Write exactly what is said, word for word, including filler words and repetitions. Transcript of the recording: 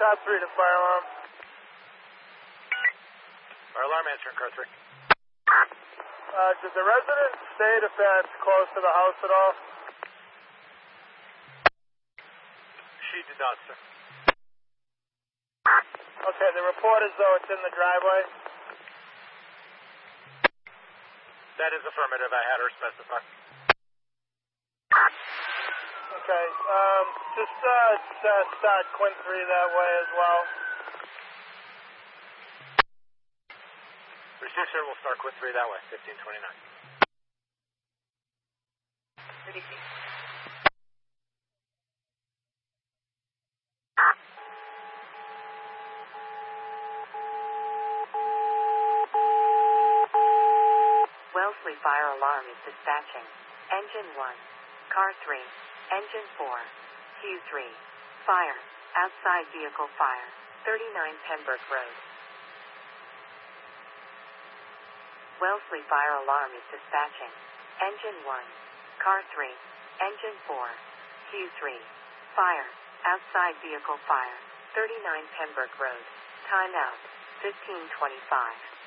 car three to fire alarm. Fire alarm answering car three. Uh, did the resident state if that's close to the house at all? She did not, sir. Okay, the report is though it's in the driveway. That is affirmative. I had her specify. Okay, um, just uh, uh, start Quint three that way as well. Received, sir. We'll start Quint three that way. fifteen twenty-nine. thirty feet. Wellesley Fire Alarm is dispatching. Engine one. Car three. Engine four. Q three. Fire. Outside vehicle fire. thirty-nine Pembroke Road. Wellesley Fire Alarm is dispatching. Engine one. Car three. Engine four. Q three. Fire. Outside vehicle fire. thirty-nine Pembroke Road. Timeout. fifteen twenty-five.